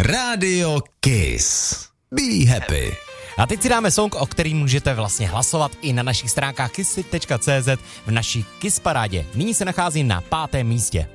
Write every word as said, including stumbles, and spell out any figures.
Radio Kiss. Be happy. A teď si dáme song, o který můžete vlastně hlasovat i na našich stránkách kissy tečka cé zet v naší Kiss parádě. Nyní se nacházím na pátém místě.